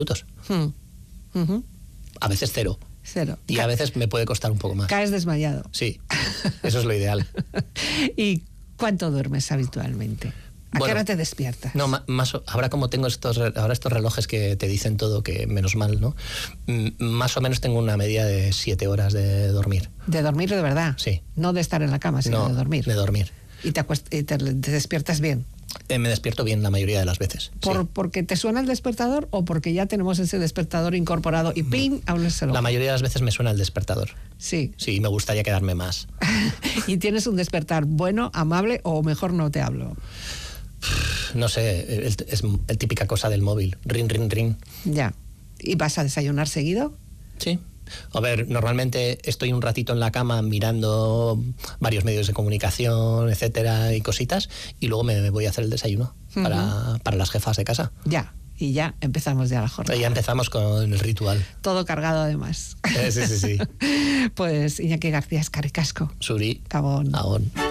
minutos. Ujú. A veces 0. 0. Y a veces me puede costar un poco más. Caes desmayado. Sí, eso es lo ideal. ¿Y cuánto duermes habitualmente? ¿A qué hora te despiertas? No, ahora como tengo estos relojes que te dicen todo, que menos mal, ¿no? Más o menos tengo una media de 7 horas de dormir. ¿De dormir de verdad? Sí. No de estar en la cama, sino de dormir. De dormir. ¿Y te despiertas bien? Me despierto bien la mayoría de las veces. ¿Porque te suena el despertador o porque ya tenemos ese despertador incorporado y ¡ping! Abres el ojo? La mayoría de las veces me suena el despertador. Sí. Sí, me gustaría quedarme más. ¿Y tienes un despertar bueno, amable o mejor no te hablo? No sé, es el típica cosa del móvil. Ring, ring, ring. Ya. ¿Y vas a desayunar seguido? Sí. A ver, normalmente estoy un ratito en la cama mirando varios medios de comunicación, etcétera, y cositas, y luego me voy a hacer el desayuno para las jefas de casa. Ya, y ya empezamos ya la jornada. Ya empezamos con el ritual. Todo cargado además. Sí. Pues Iñaki García Escarricasco. Zuri. Gabon. Gabon.